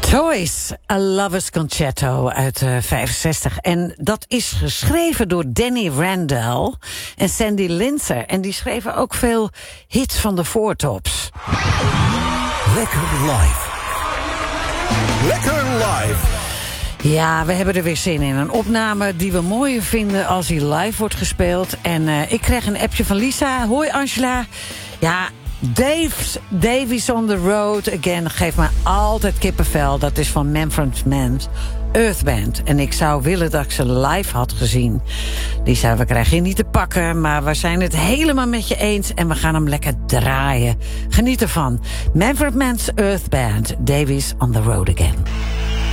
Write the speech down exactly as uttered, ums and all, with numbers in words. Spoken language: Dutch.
Choice, A Lover's Concerto uit uh, vijfenzestig. En dat is geschreven door Danny Randall en Sandy Linzer. En die schreven ook veel hits van de Four Tops. Lekker live. Lekker live. Ja, we hebben er weer zin in. Een opname die we mooier vinden als hij live wordt gespeeld. En uh, ik kreeg een appje van Lisa. Hoi Angela. Ja, Dave's, Davies on the Road Again geeft me altijd kippenvel. Dat is van Manfred Mann's Earth Band. En ik zou willen dat ik ze live had gezien. Lisa, we krijgen je niet te pakken, maar we zijn het helemaal met je eens. En we gaan hem lekker draaien. Geniet ervan. Manfred Mann's Earth Band, Davies on the Road Again.